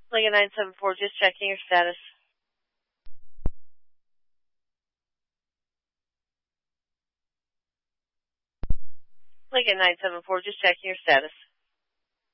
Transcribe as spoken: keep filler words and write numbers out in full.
Lincoln nine seven four, just checking your status. Lincoln nine seven four, just checking your status.